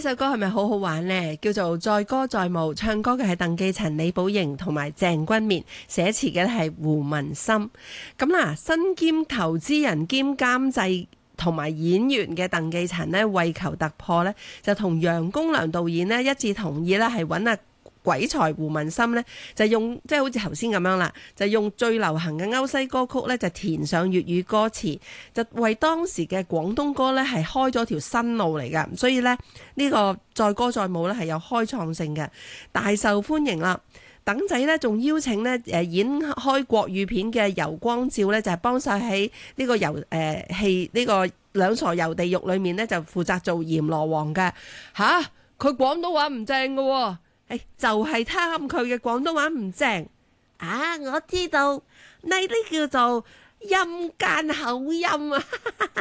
首歌係咪好好玩呢？叫做載歌載舞，唱歌嘅係鄧寄塵、李寶瑩同埋鄭君綿，寫詞嘅係胡文森。咁啦，身兼投資人兼監製同埋演員嘅鄧寄塵呢，為求突破呢，就同楊公良導演呢一致同意呢係揾阿鬼才胡文森呢，就用即係好似頭先咁樣啦，就用最流行嘅歐西歌曲呢，就填上粵語歌詞，就為當時嘅廣東歌呢係開咗條新路嚟㗎。所以呢，呢個載歌載舞呢係有開創性嘅，大受歡迎啦。鄧仔呢仲邀請呢演開國語片嘅游光照呢，就係幫晒喺呢個戲呢個兩傻遊地獄裏面呢，就負責做閻羅王嘅。吓，佢廣東話唔正㗎喎。就係貪佢嘅廣東話唔正啊！我知道呢啲叫做陰間口音啊。